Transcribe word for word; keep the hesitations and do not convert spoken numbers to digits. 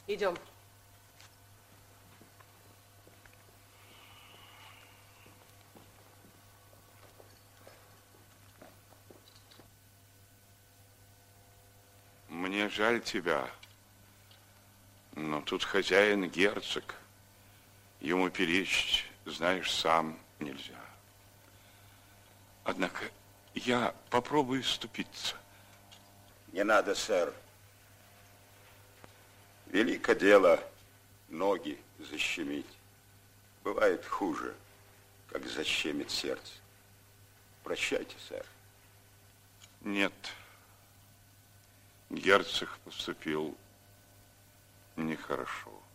Идем. Мне жаль тебя, но тут хозяин герцог. Ему перечить, знаешь, сам нельзя. Однако я попробую вступиться. Не надо, сэр. Велико дело ноги защемить. Бывает хуже, как защемит сердце. Прощайте, сэр. Нет. Герцог поступил нехорошо.